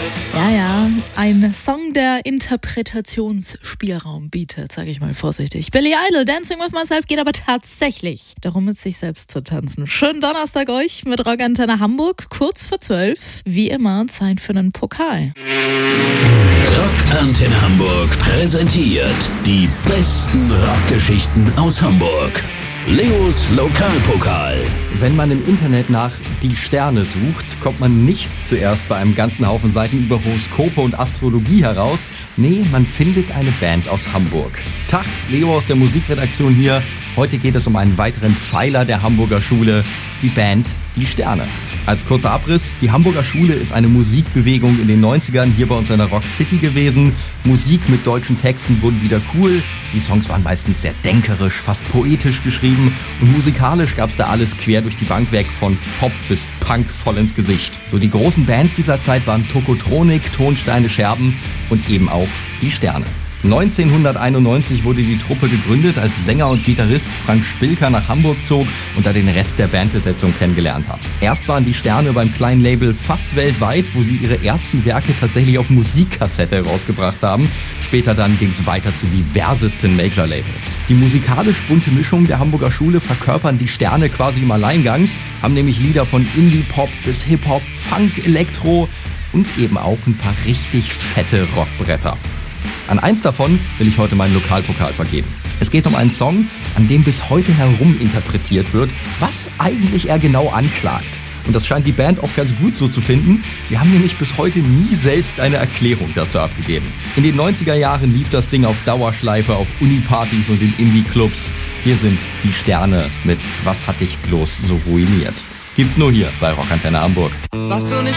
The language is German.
Ja, ein Song, der Interpretationsspielraum bietet, sage ich mal vorsichtig. Billy Idol, Dancing with Myself, geht aber tatsächlich darum, mit sich selbst zu tanzen. Schönen Donnerstag euch mit Rockantenne Hamburg, kurz vor 12. Wie immer, Zeit für einen Pokal. Rockantenne Hamburg präsentiert die besten Rockgeschichten aus Hamburg. Leos Lokalpokal. Wenn man im Internet nach die Sterne sucht, kommt man nicht zuerst bei einem ganzen Haufen Seiten über Horoskope und Astrologie heraus. Nee, man findet eine Band aus Hamburg. Tag, Leo aus der Musikredaktion hier. Heute geht es um einen weiteren Pfeiler der Hamburger Schule, die Band Die Sterne. Als kurzer Abriss, die Hamburger Schule ist eine Musikbewegung in den 90ern hier bei uns in der Rock City gewesen. Musik mit deutschen Texten wurde wieder cool. Die Songs waren meistens sehr denkerisch, fast poetisch geschrieben. Und musikalisch gab es da alles quer durch die Bank weg, von Pop bis Punk voll ins Gesicht. So die großen Bands dieser Zeit waren Tokotronik, Tonsteine Scherben und eben auch Die Sterne. 1991 wurde die Truppe gegründet, als Sänger und Gitarrist Frank Spilker nach Hamburg zog und da den Rest der Bandbesetzung kennengelernt hat. Erst waren die Sterne beim kleinen Label fast weltweit, wo sie ihre ersten Werke tatsächlich auf Musikkassette rausgebracht haben. Später dann ging es weiter zu diversesten Major-Labels. Die musikalisch bunte Mischung der Hamburger Schule verkörpern die Sterne quasi im Alleingang, haben nämlich Lieder von Indie-Pop bis Hip-Hop, Funk, Elektro und eben auch ein paar richtig fette Rockbretter. An eins davon will ich heute meinen Lokalpokal vergeben. Es geht um einen Song, an dem bis heute herum interpretiert wird, was eigentlich er genau anklagt. Und das scheint die Band auch ganz gut so zu finden. Sie haben nämlich bis heute nie selbst eine Erklärung dazu abgegeben. In den 90er Jahren lief das Ding auf Dauerschleife auf Unipartys und in Indie-Clubs. Hier sind die Sterne mit Was hat dich bloß so ruiniert? Gibt's nur hier bei Rockantenne Hamburg. Was du nicht